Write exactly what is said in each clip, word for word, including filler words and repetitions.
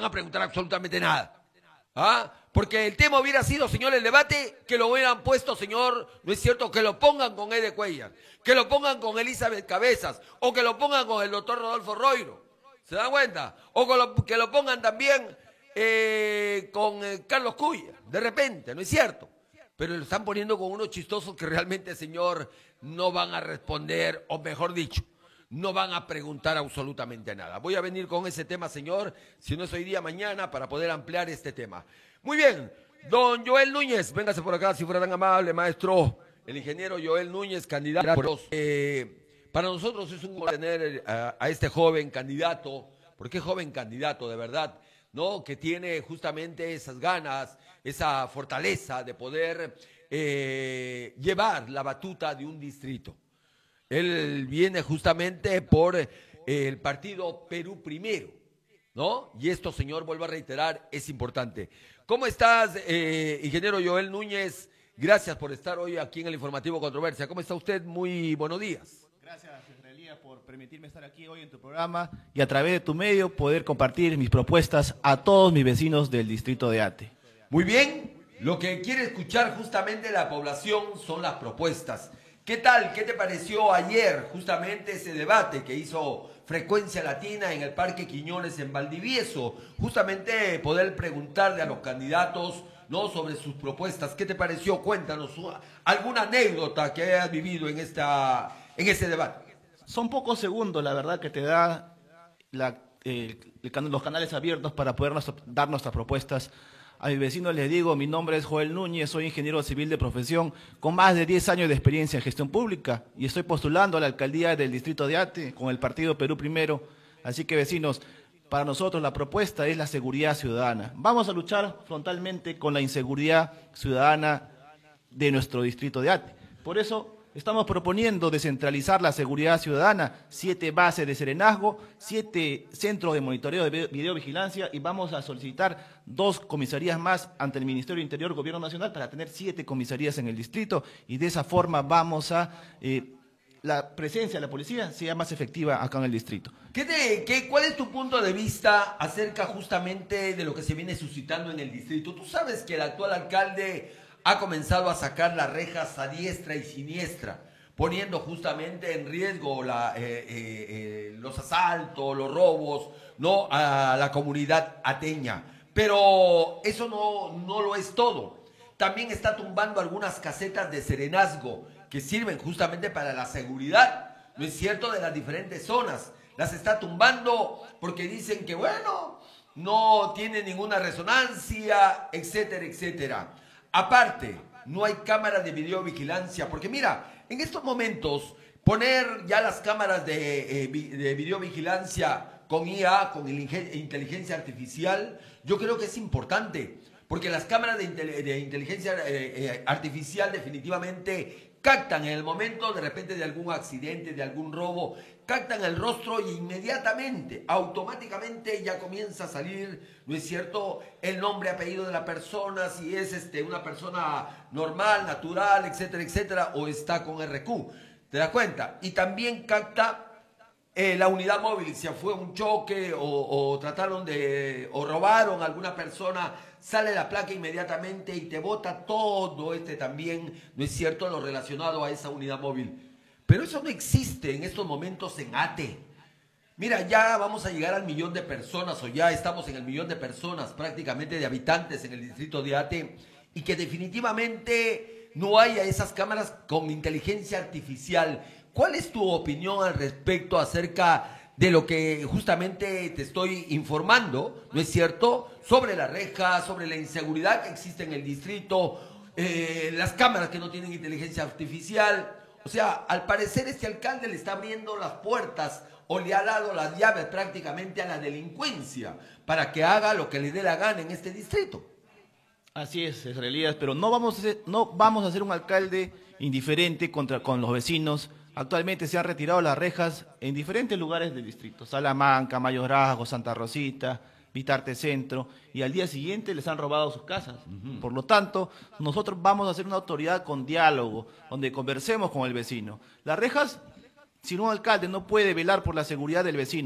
van a preguntar absolutamente nada. ¿Ah? Porque el tema hubiera sido, señor, el debate, que lo hubieran puesto, señor, ¿no es cierto? Que lo pongan con Ede Cuellar, que lo pongan con Elizabeth Cabezas, o que lo pongan con el doctor Rodolfo Roiro. ¿Se dan cuenta? O con lo, que lo pongan también eh, con eh, Carlos Cuya, de repente, ¿no es cierto? Pero lo están poniendo con unos chistosos que realmente, señor, no van a responder, o mejor dicho, no van a preguntar absolutamente nada. Voy a venir con ese tema, señor, si no es hoy día, mañana, para poder ampliar este tema. Muy bien, don Joel Núñez, véngase por acá, si fuera tan amable, maestro. El ingeniero Joel Núñez, candidato. Eh, para nosotros es un honor tener a, a este joven candidato, porque es joven candidato, de verdad, ¿no? Que tiene justamente esas ganas, esa fortaleza de poder eh, llevar la batuta de un distrito. Él viene justamente por eh, el partido Perú Primero, ¿no? Y esto, señor, vuelvo a reiterar, es importante. ¿Cómo estás, eh, ingeniero Joel Núñez? Gracias por estar hoy aquí en el Informativo Controversia. ¿Cómo está usted? Muy buenos días. Gracias, Israelía, por permitirme estar aquí hoy en tu programa y a través de tu medio poder compartir mis propuestas a todos mis vecinos del distrito de Ate. Muy bien, lo que quiere escuchar justamente la población son las propuestas. ¿Qué tal? ¿Qué te pareció ayer justamente ese debate que hizo Frecuencia Latina en el Parque Quiñones en Valdivieso? Justamente poder preguntarle a los candidatos, ¿no?, sobre sus propuestas. ¿Qué te pareció? Cuéntanos alguna anécdota que hayas vivido en, esta, en ese debate. Son pocos segundos, la verdad, que te da la, eh, los canales abiertos para poder nuestro, dar nuestras propuestas. A mis vecinos les digo, mi nombre es Joel Núñez, soy ingeniero civil de profesión, con más de diez años de experiencia en gestión pública y estoy postulando a la alcaldía del distrito de Ate con el partido Perú Primero. Así que, vecinos, para nosotros la propuesta es la seguridad ciudadana. Vamos a luchar frontalmente con la inseguridad ciudadana de nuestro distrito de Ate. Por eso estamos proponiendo descentralizar la seguridad ciudadana, siete bases de serenazgo, siete centros de monitoreo de videovigilancia y vamos a solicitar dos comisarías más ante el Ministerio del Interior, Gobierno Nacional, para tener siete comisarías en el distrito y de esa forma vamos a... Eh, la presencia de la policía sea más efectiva acá en el distrito. ¿Qué te, qué, ¿Cuál es tu punto de vista acerca justamente de lo que se viene suscitando en el distrito? Tú sabes que el actual alcalde ha comenzado a sacar las rejas a diestra y siniestra, poniendo justamente en riesgo la, eh, eh, eh, los asaltos, los robos, ¿no?, a la comunidad ateña. Pero eso no, no lo es todo. También está tumbando algunas casetas de serenazgo que sirven justamente para la seguridad, ¿no es cierto?, de las diferentes zonas. Las está tumbando porque dicen que, bueno, no tiene ninguna resonancia, etcétera, etcétera. Aparte, no hay cámaras de videovigilancia, porque mira, en estos momentos, poner ya las cámaras de, eh, de videovigilancia con I A, con inteligencia artificial, yo creo que es importante, porque las cámaras de, de inteligencia eh, eh, artificial definitivamente captan en el momento de repente de algún accidente, de algún robo, captan el rostro y inmediatamente, automáticamente ya comienza a salir, ¿no es cierto?, el nombre, apellido de la persona, si es este, una persona normal, natural, etcétera, etcétera, o está con R Q. ¿Te das cuenta? Y también capta eh, la unidad móvil, si fue un choque o, o trataron de, o robaron a alguna persona, sale la placa inmediatamente y te bota todo este también, ¿no es cierto?, lo relacionado a esa unidad móvil. Pero eso no existe en estos momentos en Ate. Mira, ya vamos a llegar al millón de personas, o ya estamos en el millón de personas prácticamente de habitantes en el distrito de Ate, y que definitivamente no haya esas cámaras con inteligencia artificial. ¿Cuál es tu opinión al respecto acerca de lo que justamente te estoy informando, ¿no es cierto?, sobre la reja, sobre la inseguridad que existe en el distrito, eh, las cámaras que no tienen inteligencia artificial? O sea, al parecer este alcalde le está abriendo las puertas o le ha dado las llaves prácticamente a la delincuencia para que haga lo que le dé la gana en este distrito. Así es, Israelías, pero no vamos a ser, no vamos a ser un alcalde indiferente contra, con los vecinos. Actualmente se han retirado las rejas en diferentes lugares del distrito, Salamanca, Mayorazgo, Santa Rosita, Vitarte Centro, y al día siguiente les han robado sus casas. Uh-huh. Por lo tanto, nosotros vamos a ser una autoridad con diálogo, donde conversemos con el vecino. Las rejas, si un alcalde no puede velar por la seguridad del vecino,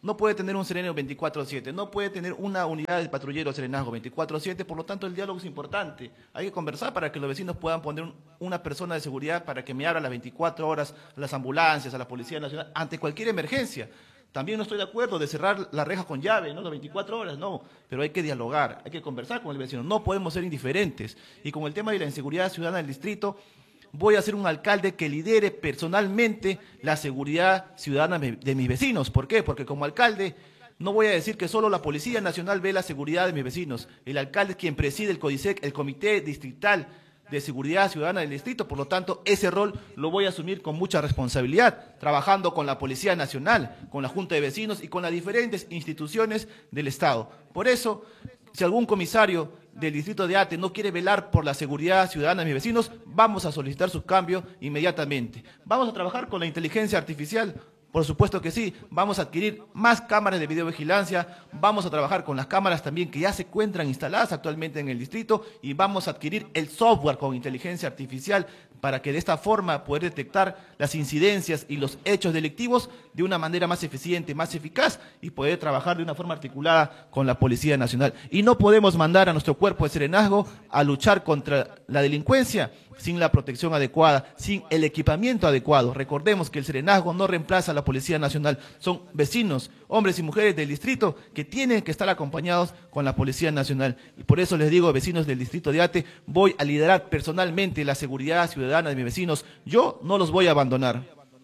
no puede tener un serenazgo veinticuatro siete, no puede tener una unidad de patrullero serenazgo veinticuatro siete, por lo tanto el diálogo es importante. Hay que conversar para que los vecinos puedan poner un, una persona de seguridad para que me abra las veinticuatro horas a las ambulancias, a la Policía Nacional, ante cualquier emergencia. También no estoy de acuerdo de cerrar las rejas con llave, ¿no? Las veinticuatro horas, no, pero hay que dialogar, hay que conversar con el vecino, no podemos ser indiferentes. Y con el tema de la inseguridad ciudadana del distrito, voy a ser un alcalde que lidere personalmente la seguridad ciudadana de mis vecinos. ¿Por qué? Porque como alcalde no voy a decir que solo la Policía Nacional ve la seguridad de mis vecinos. El alcalde es quien preside el CODISEC, el Comité Distrital de Seguridad Ciudadana del Distrito, por lo tanto, ese rol lo voy a asumir con mucha responsabilidad, trabajando con la Policía Nacional, con la Junta de Vecinos y con las diferentes instituciones del Estado. Por eso, si algún comisario del distrito de Ate no quiere velar por la seguridad ciudadana de mis vecinos, vamos a solicitar su cambio inmediatamente. Vamos a trabajar con la inteligencia artificial. Por supuesto que sí, vamos a adquirir más cámaras de videovigilancia, vamos a trabajar con las cámaras también que ya se encuentran instaladas actualmente en el distrito y vamos a adquirir el software con inteligencia artificial para que de esta forma poder detectar las incidencias y los hechos delictivos de una manera más eficiente, más eficaz y poder trabajar de una forma articulada con la Policía Nacional. Y no podemos mandar a nuestro cuerpo de serenazgo a luchar contra la delincuencia sin la protección adecuada, sin el equipamiento adecuado. Recordemos que el serenazgo no reemplaza a la Policía Nacional, son vecinos, hombres y mujeres del distrito que tienen que estar acompañados con la Policía Nacional. Y por eso les digo, vecinos del distrito de Ate, voy a liderar personalmente la seguridad ciudadana de mis vecinos. Yo no los voy a abandonar.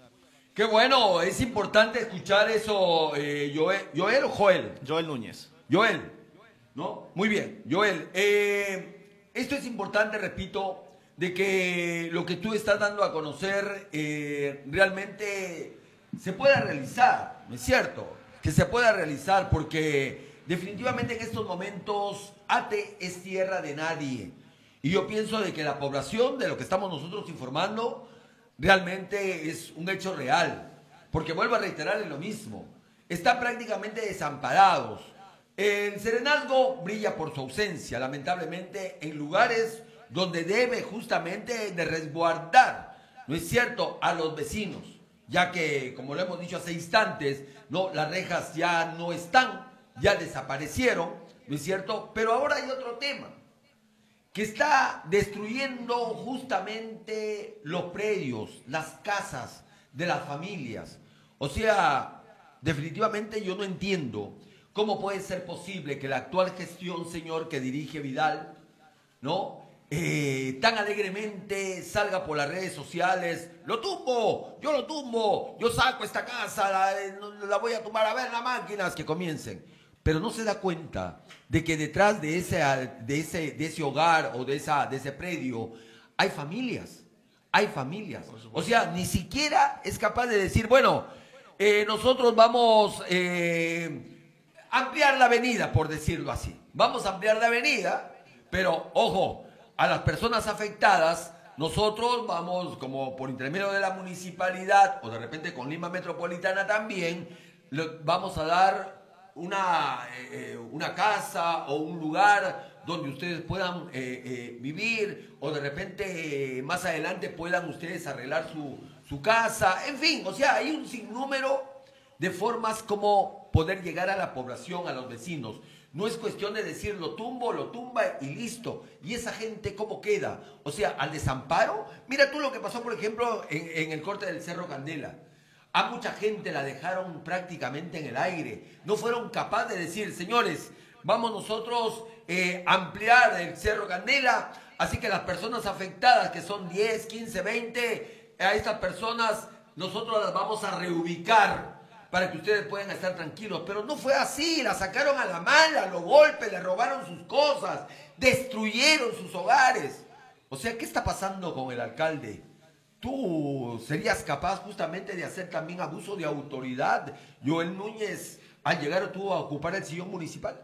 Qué bueno, es importante escuchar eso, eh, Joel, Joel o Joel. Joel Núñez. Joel, ¿no? Muy bien, Joel. Eh, esto es importante, repito, de que lo que tú estás dando a conocer eh, realmente se pueda realizar, ¿no es cierto? Que se pueda realizar porque definitivamente en estos momentos Ate es tierra de nadie. Y yo pienso de que la población, de lo que estamos nosotros informando, realmente es un hecho real. Porque vuelvo a reiterarle lo mismo, están prácticamente desamparados. El serenazgo brilla por su ausencia, lamentablemente, en lugares donde debe justamente de resguardar, ¿no es cierto?, a los vecinos, ya que, como lo hemos dicho hace instantes, no, las rejas ya no están, ya desaparecieron, ¿no es cierto?, pero ahora hay otro tema, que está destruyendo justamente los predios, las casas de las familias. O sea, definitivamente yo no entiendo cómo puede ser posible que la actual gestión, señor, que dirige Vidal, ¿no?, Eh, tan alegremente salga por las redes sociales, lo tumbo, yo lo tumbo, yo saco esta casa, la, la voy a tumbar, a ver las máquinas que comiencen, pero no se da cuenta de que detrás de ese, de ese, de ese hogar o de, esa, de ese predio hay familias, hay familias, o sea, ni siquiera es capaz de decir, bueno, eh, nosotros vamos eh, a ampliar la avenida, por decirlo así, vamos a ampliar la avenida, pero ojo, a las personas afectadas, nosotros vamos, como por intermedio de la municipalidad, o de repente con Lima Metropolitana también, le vamos a dar una, eh, una casa o un lugar donde ustedes puedan eh, eh, vivir, o de repente eh, más adelante puedan ustedes arreglar su, su casa, en fin, o sea, hay un sinnúmero de formas como poder llegar a la población, a los vecinos. No es cuestión de decir lo tumbo, lo tumba y listo. ¿Y esa gente cómo queda? O sea, al desamparo. Mira tú lo que pasó, por ejemplo, en, en el corte del Cerro Candela. A mucha gente la dejaron prácticamente en el aire. No fueron capaces de decir, señores, vamos nosotros eh, a ampliar el Cerro Candela. Así que las personas afectadas, que son diez, quince, veinte, a estas personas nosotros las vamos a reubicar para que ustedes puedan estar tranquilos, pero no fue así, la sacaron a la mala, los golpes, le robaron sus cosas, destruyeron sus hogares. O sea, ¿qué está pasando con el alcalde? ¿Tú serías capaz justamente de hacer también abuso de autoridad, Joel Núñez, al llegar tú a ocupar el sillón municipal?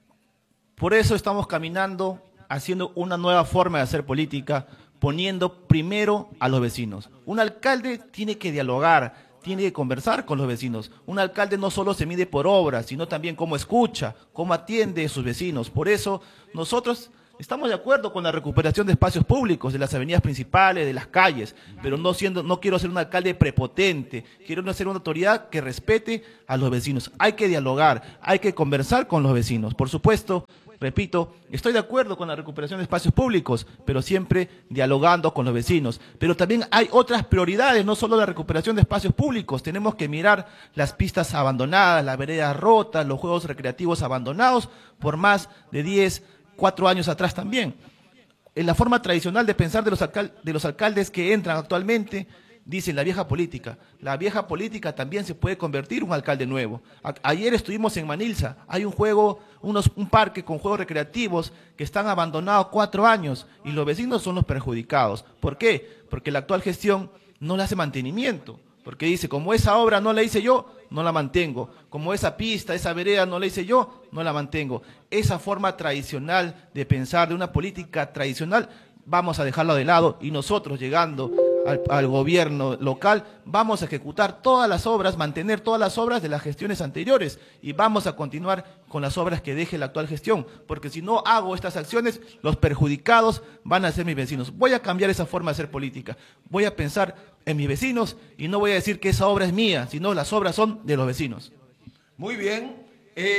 Por eso estamos caminando, haciendo una nueva forma de hacer política, poniendo primero a los vecinos. Un alcalde tiene que dialogar, tiene que conversar con los vecinos. Un alcalde no solo se mide por obras, sino también cómo escucha, cómo atiende a sus vecinos. Por eso nosotros Estamos de acuerdo con la recuperación de espacios públicos, de las avenidas principales, de las calles, pero no siendo, no quiero ser un alcalde prepotente, quiero ser una autoridad que respete a los vecinos. Hay que dialogar, hay que conversar con los vecinos. Por supuesto, repito, estoy de acuerdo con la recuperación de espacios públicos, pero siempre dialogando con los vecinos. Pero también hay otras prioridades, no solo la recuperación de espacios públicos. Tenemos que mirar las pistas abandonadas, las veredas rotas, los juegos recreativos abandonados por más de diez, cuatro años atrás también. En la forma tradicional de pensar de los, alcal de los alcaldes que entran actualmente, dicen la vieja política. La vieja política también se puede convertir en un alcalde nuevo. A ayer estuvimos en Manilsa, hay un juego, unos, un parque con juegos recreativos que están abandonados cuatro años y los vecinos son los perjudicados. ¿Por qué? Porque la actual gestión no le hace mantenimiento. Porque dice, como esa obra no la hice yo, no la mantengo. Como esa pista, esa vereda no la hice yo, no la mantengo. Esa forma tradicional de pensar, de una política tradicional, vamos a dejarla de lado y nosotros llegando al, al gobierno local vamos a ejecutar todas las obras, mantener todas las obras de las gestiones anteriores y vamos a continuar con las obras que deje la actual gestión, porque si no hago estas acciones, los perjudicados van a ser mis vecinos. Voy a cambiar esa forma de hacer política, voy a pensar en mis vecinos y no voy a decir que esa obra es mía, sino las obras son de los vecinos. Muy bien.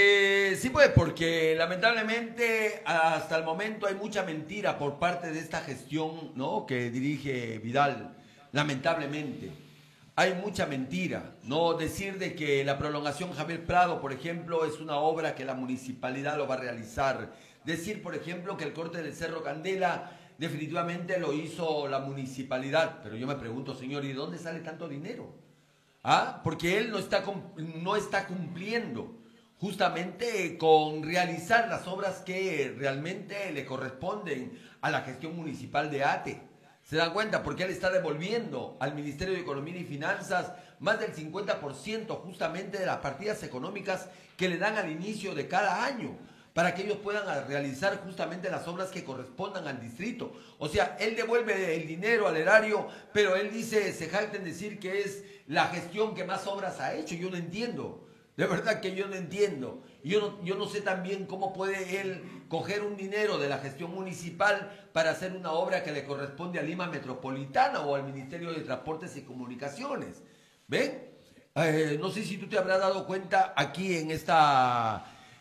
Eh, sí, pues, porque lamentablemente hasta el momento hay mucha mentira por parte de esta gestión, ¿no?, que dirige Vidal. Lamentablemente, hay mucha mentira, ¿no? Decir de que la prolongación Javier Prado, por ejemplo, es una obra que la municipalidad lo va a realizar. Decir, por ejemplo, que el corte del Cerro Candela definitivamente lo hizo la municipalidad. Pero yo me pregunto, señor, ¿y de dónde sale tanto dinero? ¿Ah? Porque él no está, no está cumpliendo justamente con realizar las obras que realmente le corresponden a la gestión municipal de ATE. ¿Se dan cuenta? Porque él está devolviendo al Ministerio de Economía y Finanzas más del cincuenta por ciento justamente de las partidas económicas que le dan al inicio de cada año, para que ellos puedan realizar justamente las obras que correspondan al distrito. O sea, él devuelve el dinero al erario, pero él dice, se jacta en decir que es la gestión que más obras ha hecho. Yo no entiendo. De verdad que yo no entiendo. Yo no, yo no sé también cómo puede él coger un dinero de la gestión municipal para hacer una obra que le corresponde a Lima Metropolitana o al Ministerio de Transportes y Comunicaciones. ¿Ven? Eh, no sé si tú te habrás dado cuenta aquí en esta...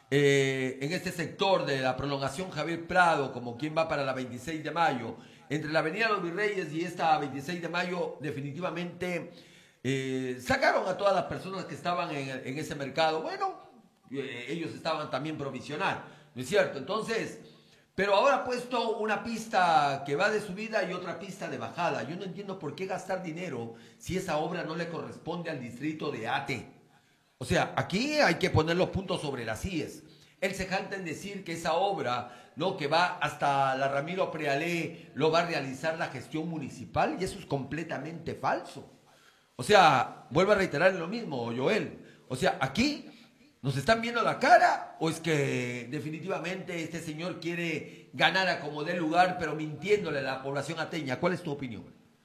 Eh, en este sector de la prolongación Javier Prado, como quien va para la veintiséis de mayo, entre la avenida Los Virreyes y esta veintiséis de mayo, definitivamente eh, sacaron a todas las personas que estaban en, en ese mercado. Bueno, eh, ellos estaban también provisional, ¿no es cierto? Entonces, pero ahora ha puesto una pista que va de subida y otra pista de bajada. Yo no entiendo por qué gastar dinero si esa obra no le corresponde al distrito de ATE. O sea, aquí hay que poner los puntos sobre las íes. Él se jacta en decir que esa obra, ¿no?, que va hasta la Ramiro Prealé, lo va a realizar la gestión municipal, y eso es completamente falso. O sea, vuelvo a reiterar lo mismo, Joel. O sea, aquí nos están viendo la cara, o es que definitivamente este señor quiere ganar a como dé lugar, pero mintiéndole a la población ateña. ¿Cuál es tu opinión?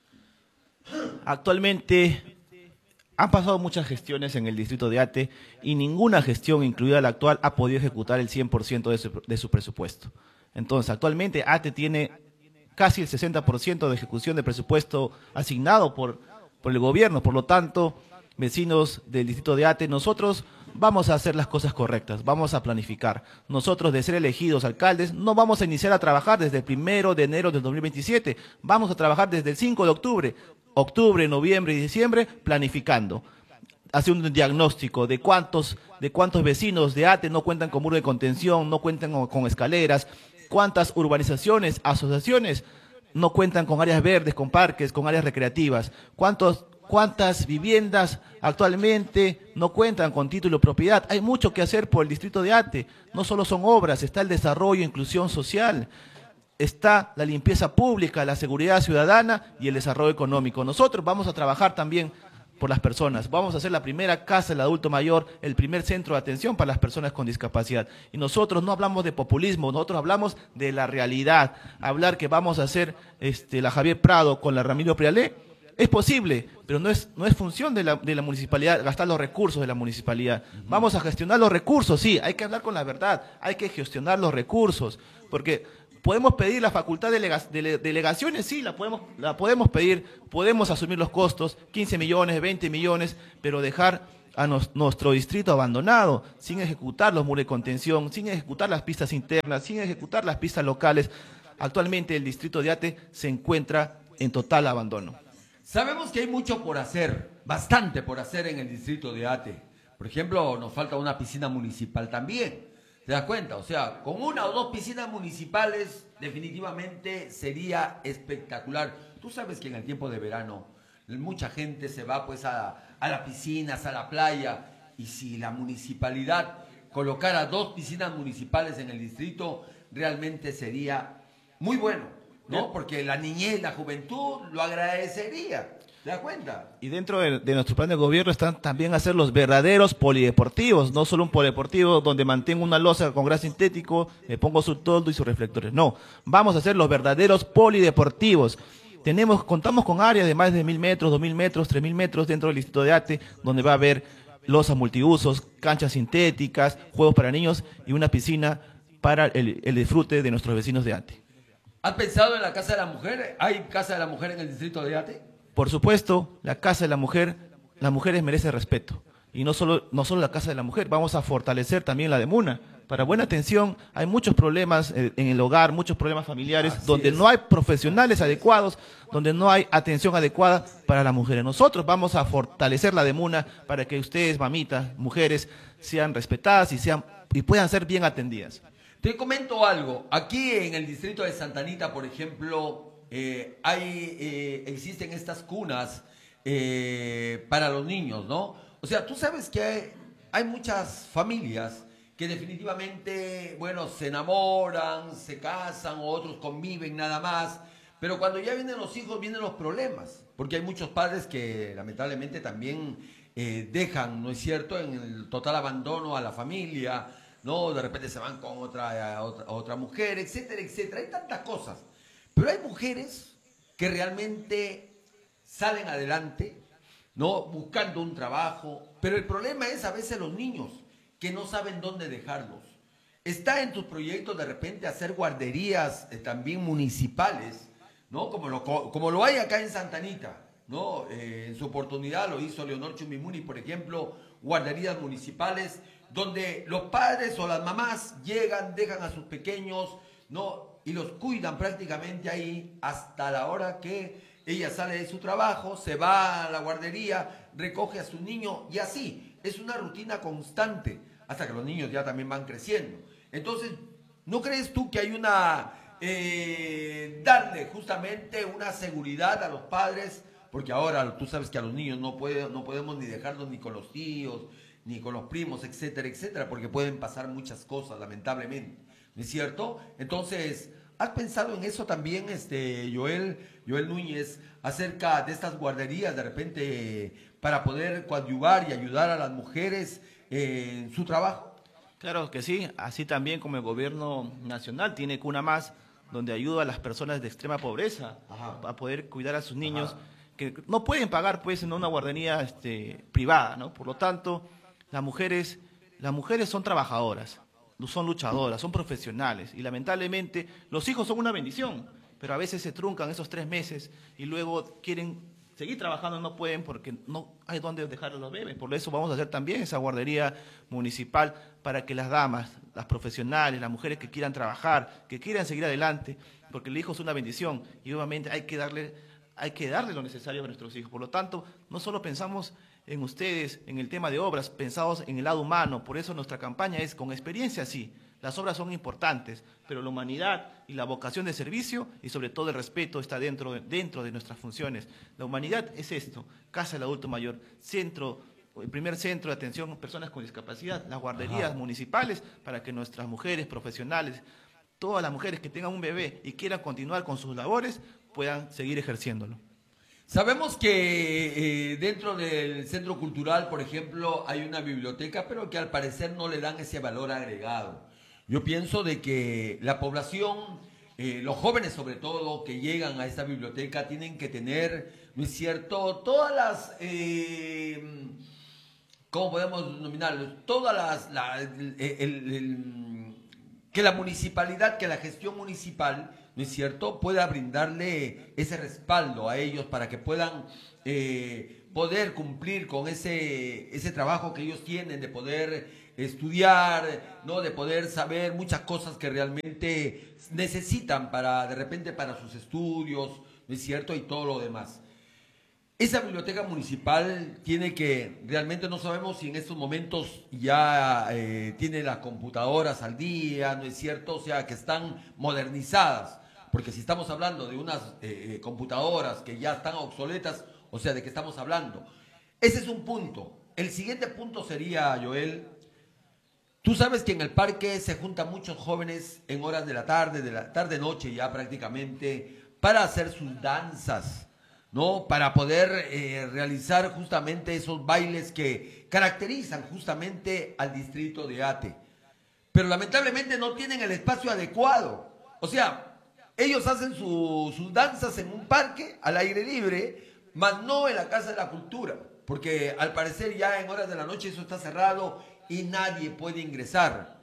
Actualmente han pasado muchas gestiones en el distrito de ATE y ninguna gestión, incluida la actual, ha podido ejecutar el cien por ciento de su, de su presupuesto. Entonces, actualmente ATE tiene casi el sesenta por ciento de ejecución de presupuesto asignado por, por el gobierno. Por lo tanto, vecinos del distrito de ATE, nosotros vamos a hacer las cosas correctas, vamos a planificar. Nosotros, de ser elegidos alcaldes, no vamos a iniciar a trabajar desde el primero de enero del dos mil veintisiete, vamos a trabajar desde el cinco de octubre. Octubre, noviembre y diciembre, planificando, haciendo un diagnóstico de cuántos, de cuántos vecinos de ATE no cuentan con muro de contención, no cuentan con, con escaleras, cuántas urbanizaciones, asociaciones no cuentan con áreas verdes, con parques, con áreas recreativas, cuántos, cuántas viviendas actualmente no cuentan con título de propiedad. Hay mucho que hacer por el distrito de ATE, no solo son obras, está el desarrollo e inclusión social, está la limpieza pública, la seguridad ciudadana y el desarrollo económico. Nosotros vamos a trabajar también por las personas. Vamos a hacer la primera casa del adulto mayor, el primer centro de atención para las personas con discapacidad. Y nosotros no hablamos de populismo, nosotros hablamos de la realidad. Hablar que vamos a hacer este, la Javier Prado con la Ramiro Prealé es posible, pero no es, no es función de la, de la municipalidad gastar los recursos de la municipalidad. Uh-huh. Vamos a gestionar los recursos, sí, hay que hablar con la verdad, hay que gestionar los recursos, porque ¿Podemos pedir la facultad de delega- de delegaciones? Sí, la podemos, la podemos pedir, podemos asumir los costos, quince millones, veinte millones, pero dejar a nos, nuestro distrito abandonado, sin ejecutar los muros de contención, sin ejecutar las pistas internas, sin ejecutar las pistas locales. Actualmente el distrito de Ate se encuentra en total abandono. Sabemos que hay mucho por hacer, bastante por hacer en el distrito de Ate. Por ejemplo, nos falta una piscina municipal también. ¿Te das cuenta? O sea, con una o dos piscinas municipales definitivamente sería espectacular. Tú sabes que en el tiempo de verano mucha gente se va pues a, a las piscinas, a la playa, y si la municipalidad colocara dos piscinas municipales en el distrito, realmente sería muy bueno, ¿no? Porque la niñez, la juventud lo agradecería. ¿Te das cuenta? Y dentro de, de nuestro plan de gobierno están también hacer los verdaderos polideportivos, no solo un polideportivo donde mantengo una losa con gras sintético, me pongo su toldo y sus reflectores. No, vamos a hacer los verdaderos polideportivos. Tenemos, contamos con áreas de más de mil metros, dos mil metros, tres mil metros dentro del distrito de Ate, donde va a haber losas multiusos, canchas sintéticas, juegos para niños y una piscina para el, el disfrute de nuestros vecinos de Ate. ¿Has pensado en la Casa de la Mujer? ¿Hay Casa de la Mujer en el distrito de Ate? Por supuesto, la Casa de la Mujer, las mujeres merecen respeto. Y no solo, no solo la Casa de la Mujer, vamos a fortalecer también la de Muna. Para buena atención, hay muchos problemas eh, en el hogar, muchos problemas familiares, Así donde es. no hay profesionales adecuados, donde no hay atención adecuada para las mujeres. Nosotros vamos a fortalecer la de Muna para que ustedes, mamitas, mujeres, sean respetadas y, sean, y puedan ser bien atendidas. Te comento algo. Aquí en el distrito de Santa Anita, por ejemplo, eh, hay, eh, existen estas cunas eh, para los niños, ¿no? O sea, tú sabes que hay, hay muchas familias que definitivamente, bueno, se enamoran, se casan, o otros conviven nada más, pero cuando ya vienen los hijos vienen los problemas, porque hay muchos padres que lamentablemente también eh, dejan, ¿no es cierto?, en el total abandono a la familia, ¿no? De repente se van con otra, otra, otra mujer, etcétera, etcétera. Hay tantas cosas. Pero hay mujeres que realmente salen adelante, ¿no? Buscando un trabajo. Pero el problema es a veces los niños que no saben dónde dejarlos. Está en tus proyectos de repente hacer guarderías eh, también municipales, ¿no? Como lo, como lo hay acá en Santa Anita, ¿no? Eh, en su oportunidad lo hizo Leonor Chumimuni, por ejemplo, guarderías municipales donde los padres o las mamás llegan, dejan a sus pequeños, ¿no? Y los cuidan prácticamente ahí hasta la hora que ella sale de su trabajo, se va a la guardería, recoge a su niño y así. Es una rutina constante hasta que los niños ya también van creciendo. Entonces, ¿no crees tú que hay una... Eh, darle justamente una seguridad a los padres? Porque ahora tú sabes que a los niños no, puede, no podemos ni dejarlos ni con los tíos, ni con los primos, etcétera, etcétera, porque pueden pasar muchas cosas, lamentablemente, ¿no es cierto? Entonces, ¿has pensado en eso también, este, Joel, Joel Núñez, acerca de estas guarderías, de repente, para poder coadyuvar y ayudar a las mujeres eh, en su trabajo? Claro que sí, así también como el gobierno nacional tiene Cuna Más, donde ayuda a las personas de extrema pobreza Ajá. a poder cuidar a sus niños, Ajá. que no pueden pagar pues en una guardería este, privada, ¿no? Por lo tanto, las mujeres, las mujeres son trabajadoras, son luchadoras, son profesionales y lamentablemente los hijos son una bendición, pero a veces se truncan esos tres meses y luego quieren seguir trabajando, no pueden porque no hay dónde dejar a los bebés. Por eso vamos a hacer también esa guardería municipal para que las damas, las profesionales, las mujeres que quieran trabajar, que quieran seguir adelante, porque el hijo es una bendición y obviamente hay que darle, hay que darle lo necesario a nuestros hijos. Por lo tanto, no solo pensamos en ustedes, en el tema de obras, pensados en el lado humano. Por eso nuestra campaña es con experiencia, sí. Las obras son importantes, pero la humanidad y la vocación de servicio y sobre todo el respeto está dentro, dentro de nuestras funciones. La humanidad es esto: casa del adulto mayor, centro, el primer centro de atención a personas con discapacidad, las guarderías Ajá. municipales para que nuestras mujeres profesionales, todas las mujeres que tengan un bebé y quieran continuar con sus labores, puedan seguir ejerciéndolo. Sabemos que eh, dentro del centro cultural, por ejemplo, hay una biblioteca, pero que al parecer no le dan ese valor agregado. Yo pienso de que la población, eh, los jóvenes sobre todo, que llegan a esta biblioteca, tienen que tener, ¿no es cierto?, todas las, eh, ¿cómo podemos denominarlo? Todas las, la- el, el- el- que la municipalidad, que la gestión municipal, ¿no es cierto?, pueda brindarle ese respaldo a ellos para que puedan eh, poder cumplir con ese, ese trabajo que ellos tienen de poder estudiar, ¿no?, de poder saber muchas cosas que realmente necesitan para, de repente, para sus estudios, ¿no es cierto?, y todo lo demás. Esa biblioteca municipal tiene que, realmente no sabemos si en estos momentos ya eh, tiene las computadoras al día, ¿no es cierto? O sea, que están modernizadas, porque si estamos hablando de unas eh, computadoras que ya están obsoletas, o sea, ¿de qué estamos hablando? Ese es un punto. El siguiente punto sería, Joel, tú sabes que en el parque se juntan muchos jóvenes en horas de la tarde, de la tarde-noche ya prácticamente, para hacer sus danzas, ¿no? Para poder eh, realizar justamente esos bailes que caracterizan justamente al distrito de Ate. Pero lamentablemente no tienen el espacio adecuado. O sea, ellos hacen su, sus danzas en un parque, al aire libre, mas no en la Casa de la Cultura, porque al parecer ya en horas de la noche eso está cerrado y nadie puede ingresar.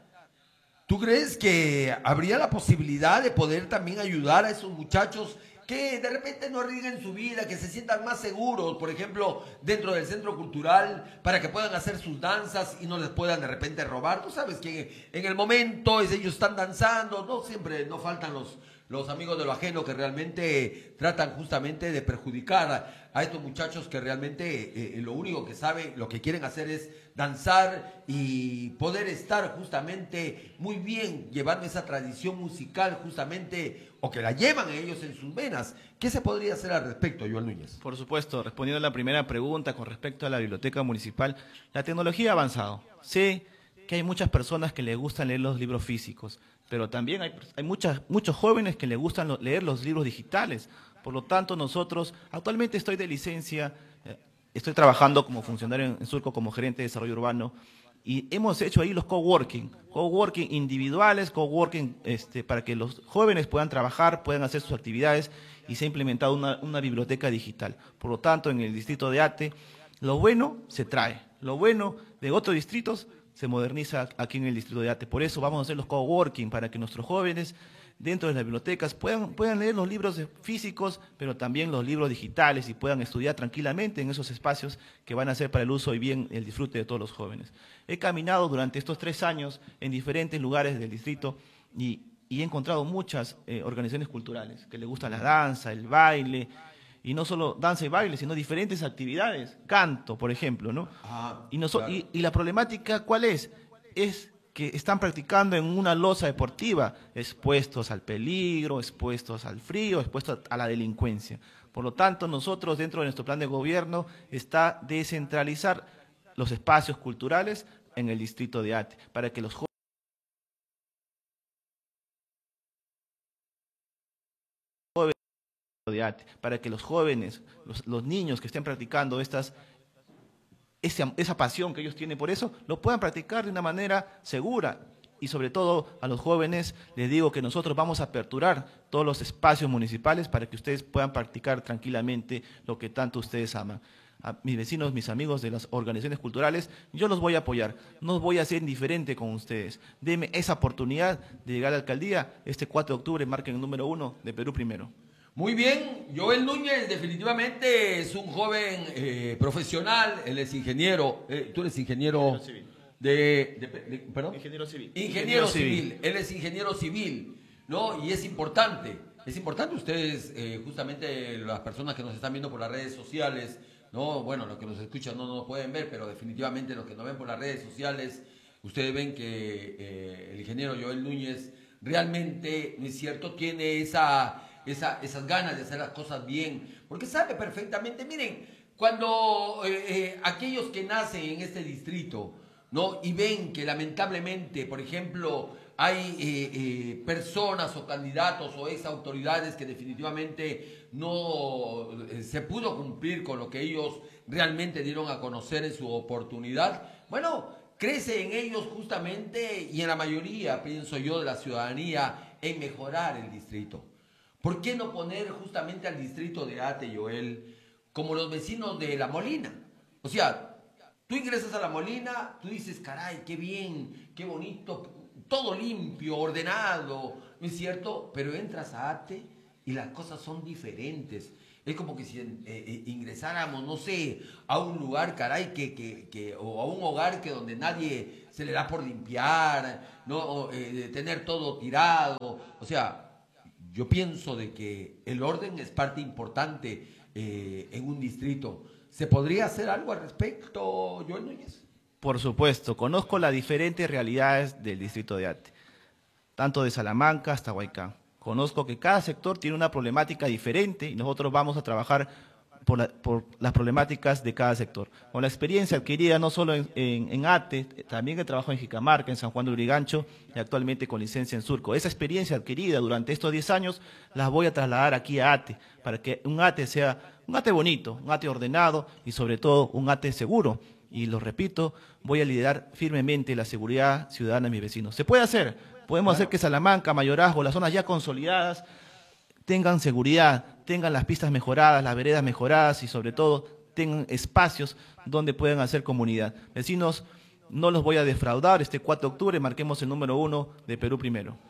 ¿Tú crees que habría la posibilidad de poder también ayudar a esos muchachos que de repente no arriesguen su vida, que se sientan más seguros, por ejemplo, dentro del centro cultural, para que puedan hacer sus danzas y no les puedan de repente robar? Tú sabes que en el momento ellos están danzando, no siempre, no faltan los, los amigos de lo ajeno que realmente tratan justamente de perjudicar a, a estos muchachos que realmente eh, lo único que saben, lo que quieren hacer es danzar y poder estar justamente muy bien, llevando esa tradición musical justamente, o que la llevan ellos en sus venas. ¿Qué se podría hacer al respecto, Joel Núñez? Por supuesto, respondiendo a la primera pregunta con respecto a la biblioteca municipal, la tecnología ha avanzado. Sé que hay muchas personas que les gustan leer los libros físicos, pero también hay, hay muchas, muchos jóvenes que les gustan lo, leer los libros digitales. Por lo tanto, nosotros, actualmente estoy de licencia, eh, estoy trabajando como funcionario en, en Surco como gerente de desarrollo urbano, y hemos hecho ahí los coworking, coworking individuales, coworking este, para que los jóvenes puedan trabajar, puedan hacer sus actividades, y se ha implementado una, una biblioteca digital. Por lo tanto, en el distrito de Ate, lo bueno se trae, lo bueno de otros distritos se moderniza aquí en el distrito de Ate. Por eso vamos a hacer los coworking, para que nuestros jóvenes dentro de las bibliotecas puedan, puedan leer los libros físicos, pero también los libros digitales, y puedan estudiar tranquilamente en esos espacios que van a ser para el uso y bien el disfrute de todos los jóvenes. He caminado durante estos tres años en diferentes lugares del distrito y, y he encontrado muchas eh, organizaciones culturales que les gusta la danza, el baile, y no solo danza y baile, sino diferentes actividades, canto, por ejemplo, ¿no? Ah, y, no claro. y, y la problemática, ¿cuál es? Es que están practicando en una loza deportiva, expuestos al peligro, expuestos al frío, expuestos a la delincuencia. Por lo tanto, nosotros dentro de nuestro plan de gobierno está descentralizar los espacios culturales en el distrito de Ate, para que los jóvenes de Ate, para que los jóvenes, los, los niños que estén practicando estas Esa, esa pasión que ellos tienen por eso, lo puedan practicar de una manera segura. Y sobre todo a los jóvenes les digo que nosotros vamos a aperturar todos los espacios municipales para que ustedes puedan practicar tranquilamente lo que tanto ustedes aman. A mis vecinos, mis amigos de las organizaciones culturales, yo los voy a apoyar, no voy a ser indiferente con ustedes. Denme esa oportunidad de llegar a la alcaldía este cuatro de octubre, marquen el número uno de Perú Primero. Muy bien, Joel Núñez definitivamente es un joven eh, profesional, él es ingeniero, eh, tú eres ingeniero, Ingeniero civil. De, de, de- ¿perdón? Ingeniero civil. Ingeniero, Ingeniero civil. civil. él es ingeniero civil, ¿no? Y es importante, es importante ustedes, eh, justamente las personas que nos están viendo por las redes sociales, ¿no? Bueno, los que nos escuchan no nos pueden ver, pero definitivamente los que nos ven por las redes sociales, ustedes ven que eh, el ingeniero Joel Núñez realmente, ¿no es cierto?, tiene esa... Esa, esas ganas de hacer las cosas bien, porque sabe perfectamente, miren, cuando eh, eh, aquellos que nacen en este distrito, ¿no?, y ven que lamentablemente, por ejemplo, hay eh, eh, personas o candidatos o ex autoridades que definitivamente no eh, se pudo cumplir con lo que ellos realmente dieron a conocer en su oportunidad, bueno, crece en ellos justamente, y en la mayoría, pienso yo, de la ciudadanía, en mejorar el distrito. ¿Por qué no poner justamente al distrito de Ate, Joel, como los vecinos de La Molina? O sea, tú ingresas a La Molina, tú dices, caray, qué bien, qué bonito, todo limpio, ordenado, ¿no es cierto? Pero entras a Ate y las cosas son diferentes. Es como que si eh, eh, ingresáramos, no sé, a un lugar, caray, que, que, que, o a un hogar que donde nadie se le da por limpiar, ¿no? O, eh, tener todo tirado. O sea, yo pienso de que el orden es parte importante eh, en un distrito. ¿Se podría hacer algo al respecto, Joel Núñez? Por supuesto, conozco las diferentes realidades del distrito de Ate, tanto de Salamanca hasta Huaycán. Conozco que cada sector tiene una problemática diferente y nosotros vamos a trabajar por, la, por las problemáticas de cada sector. Con la experiencia adquirida no solo en, en, en Ate, también he trabajado en Jicamarca, en San Juan de Lurigancho y actualmente con licencia en Surco. Esa experiencia adquirida durante estos diez años las voy a trasladar aquí a Ate, para que un Ate sea un Ate bonito, un Ate ordenado y sobre todo un Ate seguro. Y lo repito, voy a liderar firmemente la seguridad ciudadana de mis vecinos. ¿Se puede hacer? Podemos hacer que Salamanca, Mayorazgo, las zonas ya consolidadas, tengan seguridad, tengan las pistas mejoradas, las veredas mejoradas y sobre todo tengan espacios donde puedan hacer comunidad. Vecinos, no los voy a defraudar. Este cuatro de octubre marquemos el número uno de Perú Primero.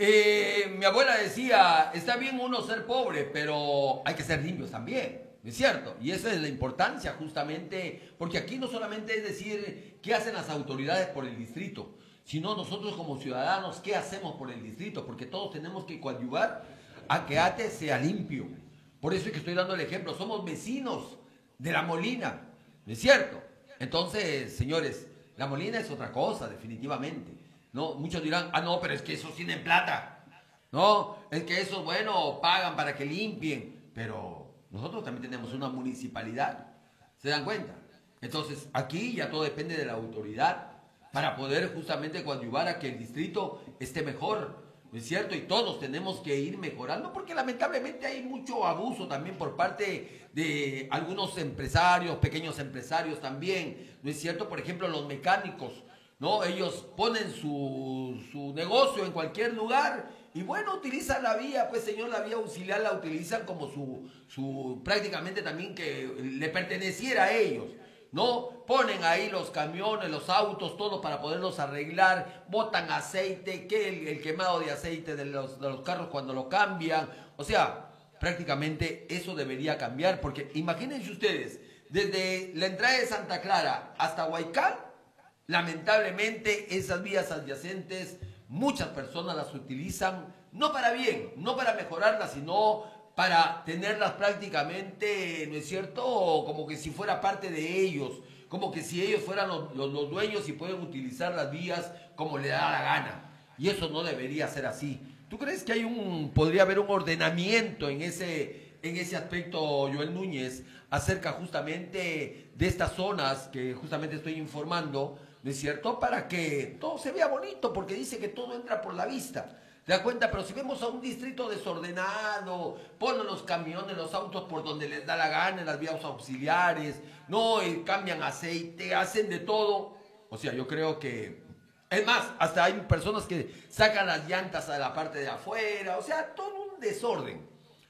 Eh, mi abuela decía, está bien uno ser pobre, pero hay que ser limpios también. ¿Es cierto? Y esa es la importancia justamente, porque aquí no solamente es decir qué hacen las autoridades por el distrito, sino nosotros como ciudadanos qué hacemos por el distrito, porque todos tenemos que coadyuvar a que Ate sea limpio. Por eso es que estoy dando el ejemplo, somos vecinos de La Molina, ¿no es cierto? Entonces, señores, La Molina es otra cosa, definitivamente. ¿No? Muchos dirán, ah, no, pero es que esos tienen plata, ¿no? Es que esos, bueno, pagan para que limpien, pero nosotros también tenemos una municipalidad, ¿se dan cuenta? Entonces, aquí ya todo depende de la autoridad para poder justamente coadyuvar a que el distrito esté mejor, ¿no es cierto? Y todos tenemos que ir mejorando porque lamentablemente hay mucho abuso también por parte de algunos empresarios, pequeños empresarios también, ¿no es cierto? Por ejemplo, los mecánicos, ¿no? Ellos ponen su, su negocio en cualquier lugar y bueno, utilizan la vía, pues señor, la vía auxiliar la utilizan como su, su prácticamente también que le perteneciera a ellos, ¿no? Ponen ahí los camiones, los autos, todo para poderlos arreglar, botan aceite, que el, el quemado de aceite de los, de los carros cuando lo cambian, o sea, prácticamente eso debería cambiar, porque imagínense ustedes, desde la entrada de Santa Clara hasta Huaycán, lamentablemente esas vías adyacentes muchas personas las utilizan no para bien, no para mejorarlas, sino para tenerlas prácticamente, ¿no es cierto? Como que si fuera parte de ellos, como que si ellos fueran los, los, los dueños y pueden utilizar las vías como le da la gana. Y eso no debería ser así. ¿Tú crees que hay un, podría haber un ordenamiento en ese, en ese aspecto, Joel Núñez, acerca justamente de estas zonas que justamente estoy informando, ¿no es cierto? Para que todo se vea bonito, porque dice que todo entra por la vista. ¿Te das cuenta? Pero si vemos a un distrito desordenado, ponen los camiones, los autos por donde les da la gana, en las vías auxiliares, no, y cambian aceite, hacen de todo. O sea, yo creo que... Es más, hasta hay personas que sacan las llantas a la parte de afuera, o sea, todo un desorden.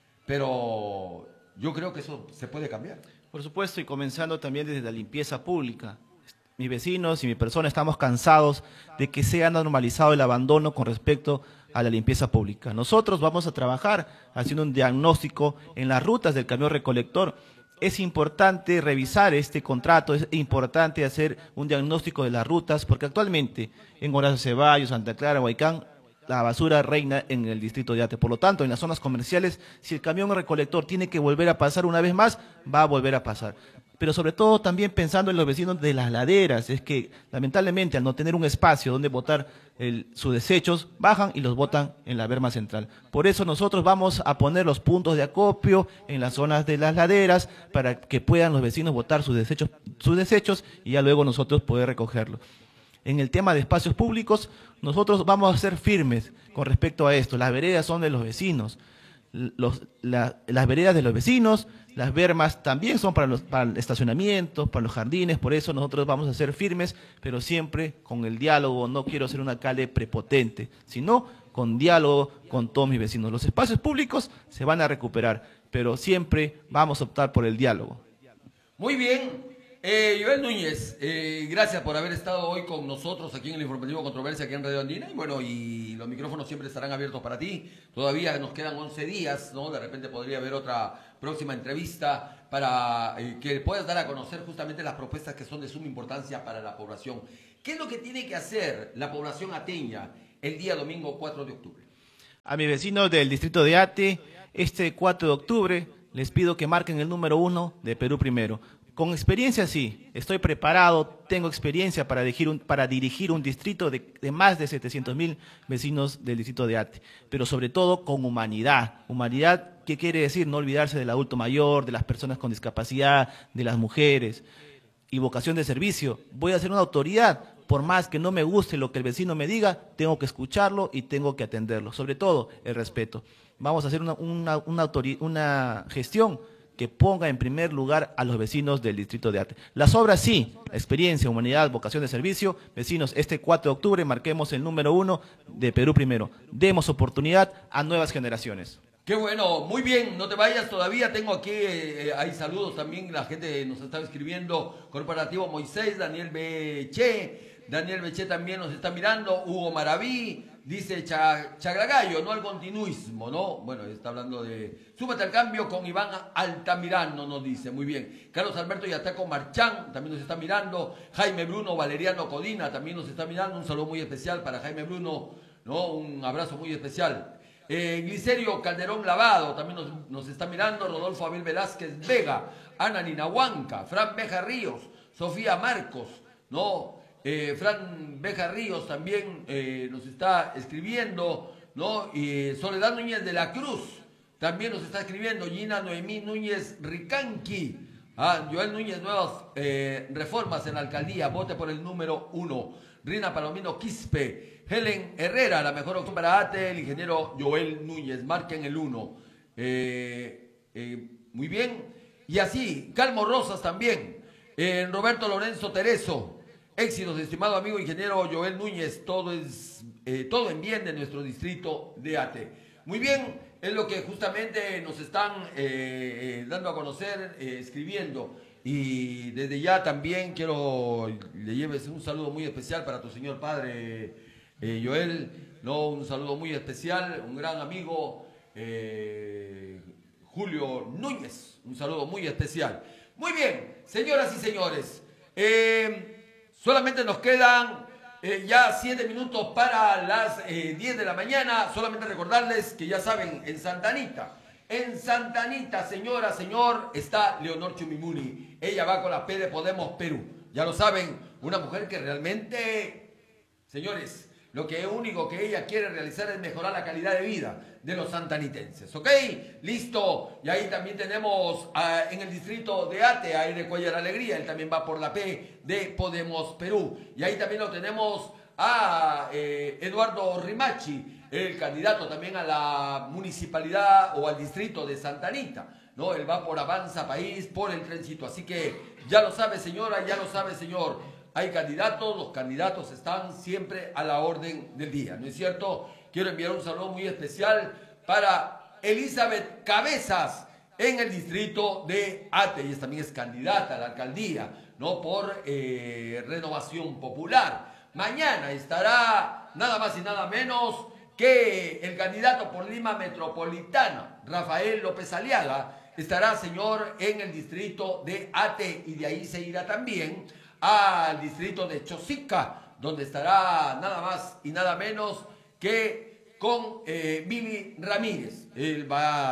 Pero yo creo que eso se puede cambiar. Por supuesto, y comenzando también desde la limpieza pública. Mis vecinos y mi persona estamos cansados de que se haya normalizado el abandono con respecto a la limpieza pública. Nosotros vamos a trabajar haciendo un diagnóstico en las rutas del camión recolector. Es importante revisar este contrato, es importante hacer un diagnóstico de las rutas, porque actualmente en Horacio Ceballos, Santa Clara, Huaycán, la basura reina en el distrito de Ate. Por lo tanto, en las zonas comerciales, si el camión recolector tiene que volver a pasar una vez más, va a volver a pasar. Pero sobre todo también pensando en los vecinos de las laderas, es que lamentablemente al no tener un espacio donde botar el, sus desechos, bajan y los botan en la berma central. Por eso nosotros vamos a poner los puntos de acopio en las zonas de las laderas para que puedan los vecinos botar sus desechos, sus desechos y ya luego nosotros poder recogerlos. En el tema de espacios públicos, nosotros vamos a ser firmes con respecto a esto. Las veredas son de los vecinos. Los, la, las veredas de los vecinos, las bermas también son para los para el estacionamiento, para los jardines, por eso nosotros vamos a ser firmes, pero siempre con el diálogo. No quiero ser un alcalde prepotente, sino con diálogo con todos mis vecinos. Los espacios públicos se van a recuperar, pero siempre vamos a optar por el diálogo. Muy bien, Eh, Joel Núñez, eh, gracias por haber estado hoy con nosotros aquí en el Informativo Controversia, aquí en Radio Andina. Y bueno, y los micrófonos siempre estarán abiertos para ti. Todavía nos quedan once días, ¿no? De repente podría haber otra próxima entrevista para eh, que puedas dar a conocer justamente las propuestas que son de suma importancia para la población. ¿Qué es lo que tiene que hacer la población ateña el día domingo cuatro de octubre? A mis vecinos del distrito de Ate, este cuatro de octubre, les pido que marquen el número uno de Perú Primero. Con experiencia sí, estoy preparado, tengo experiencia para dirigir un, para dirigir un distrito de, de más de setecientos mil vecinos del distrito de Ate, pero sobre todo con humanidad. Humanidad, ¿qué quiere decir? No olvidarse del adulto mayor, de las personas con discapacidad, de las mujeres. Y vocación de servicio. Voy a ser una autoridad, por más que no me guste lo que el vecino me diga, tengo que escucharlo y tengo que atenderlo. Sobre todo, el respeto. Vamos a hacer una, una, una, autori- una gestión que ponga en primer lugar a los vecinos del distrito de Ate. Las obras sí, experiencia, humanidad, vocación de servicio. Vecinos, este cuatro de octubre marquemos el número uno de Perú Primero. Demos oportunidad a nuevas generaciones. Qué bueno, muy bien, no te vayas todavía, tengo aquí, eh, hay saludos también, la gente nos está escribiendo, Corporativo Moisés, Daniel Beche, Daniel Beche también nos está mirando, Hugo Maraví, dice Cha, Chagragallo, no al continuismo, ¿no? Bueno, está hablando de, súmate al cambio con Iván Altamirano, nos dice, muy bien, Carlos Alberto Yataco Marchán también nos está mirando, Jaime Bruno Valeriano Codina también nos está mirando, un saludo muy especial para Jaime Bruno, ¿no? Un abrazo muy especial. Eh, Glicerio Calderón Lavado también nos, nos está mirando, Rodolfo Abel Velázquez Vega, Ana Ninahuanca, Fran Beja Ríos, Sofía Marcos, ¿no? Eh, Fran Beja Ríos también eh, nos está escribiendo, ¿no? Y Soledad Núñez de la Cruz también nos está escribiendo, Gina Noemí Núñez Ricanqui, ah, Joel Núñez, nuevas eh, reformas en la alcaldía, vote por el número uno, Rina Palomino Quispe, Helen Herrera, la mejor opción para Ate, el ingeniero Joel Núñez, marquen el uno. Eh, eh, muy bien. Y así, Calmo Rosas también. Eh, Roberto Lorenzo Tereso, éxitos, estimado amigo ingeniero Joel Núñez, todo es eh, todo en bien de nuestro distrito de Ate. Muy bien, es lo que justamente nos están eh, eh, dando a conocer, eh, escribiendo. Y desde ya también quiero le lleves un saludo muy especial para tu señor padre. Eh, Joel, no, un saludo muy especial, un gran amigo, eh, Julio Núñez, un saludo muy especial. Muy bien, señoras y señores, eh, solamente nos quedan eh, ya siete minutos para las eh, diez de la mañana. Solamente recordarles que ya saben, en Santa Anita, en Santa Anita, señora, señor, está Leonor Chumimuni. Ella va con la P de Podemos Perú. Ya lo saben, una mujer que realmente, señores, lo que único que ella quiere realizar es mejorar la calidad de vida de los santanitenses, ¿ok? Listo. Y ahí también tenemos uh, en el distrito de Ate, a Aire Cuellar Alegría, él también va por la P de Podemos Perú. Y ahí también lo tenemos a eh, Eduardo Rimachi, el candidato también a la municipalidad o al distrito de Santa Anita, ¿no? Él va por Avanza País, por el trencito. Así que ya lo sabe, señora, ya lo sabe, señor. Hay candidatos, los candidatos están siempre a la orden del día, ¿no es cierto? Quiero enviar un saludo muy especial para Elizabeth Cabezas en el distrito de Ate. Ella también es candidata a la alcaldía, ¿no? Por eh, Renovación Popular. Mañana estará nada más y nada menos que el candidato por Lima Metropolitana, Rafael López Aliaga, estará, señor, en el distrito de Ate, y de ahí se irá también al distrito de Chosica, donde estará nada más y nada menos que con eh, Billy Ramírez. Él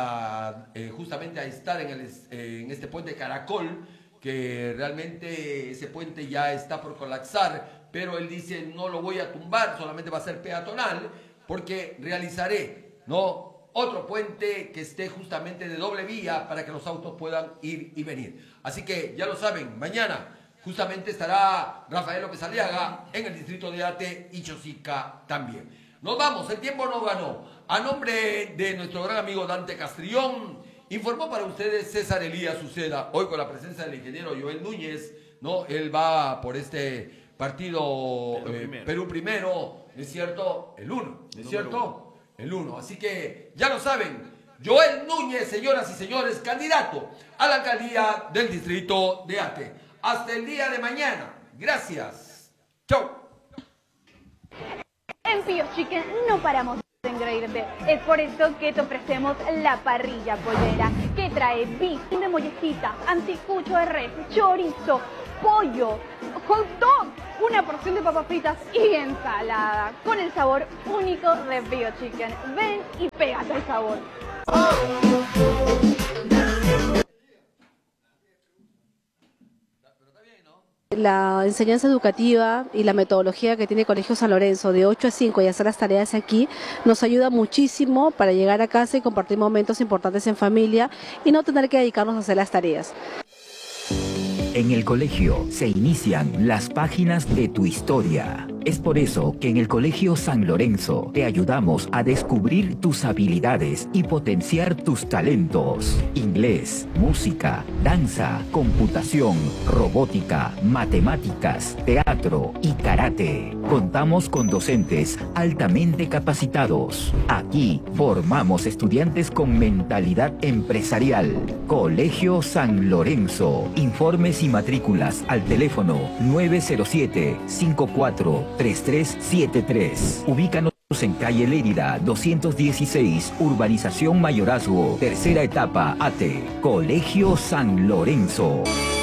va eh, justamente a estar en, el, eh, en este puente Caracol, que realmente ese puente ya está por colapsar, pero él dice, no lo voy a tumbar, solamente va a ser peatonal, porque realizaré, ¿no?, otro puente que esté justamente de doble vía para que los autos puedan ir y venir. Así que ya lo saben, mañana justamente estará Rafael López Aliaga en el distrito de Ate y Chosica también. Nos vamos, el tiempo nos ganó. A nombre de nuestro gran amigo Dante Castrillón, informó para ustedes César Elías Uceda, hoy con la presencia del ingeniero Joel Núñez, ¿no? Él va por este partido Perú, eh, primero. Perú Primero, ¿no es cierto? El uno, ¿no es cierto? Uno. El uno. Así que ya lo saben, Joel Núñez, señoras y señores, candidato a la alcaldía del distrito de Ate. Hasta el día de mañana. Gracias. Chau. En Pío Chicken no paramos de engreírte. Es por eso que te ofrecemos la parrilla pollera, que trae bife de mollejita, anticucho de res, chorizo, pollo, hot dog, una porción de papas fritas y ensalada, con el sabor único de Pío Chicken. Ven y pégate el sabor. La enseñanza educativa y la metodología que tiene Colegio San Lorenzo de ocho a cinco y hacer las tareas aquí nos ayuda muchísimo para llegar a casa y compartir momentos importantes en familia y no tener que dedicarnos a hacer las tareas. En el colegio se inician las páginas de tu historia. Es por eso que en el Colegio San Lorenzo te ayudamos a descubrir tus habilidades y potenciar tus talentos. Inglés, música, danza, computación, robótica, matemáticas, teatro y karate. Contamos con docentes altamente capacitados. Aquí formamos estudiantes con mentalidad empresarial. Colegio San Lorenzo. Informes y matrículas al teléfono nueve cero siete, cinco cuatro tres tres siete tres. Ubícanos en calle Lérida doscientos dieciséis, Urbanización Mayorazgo, tercera etapa A T E. Colegio San Lorenzo.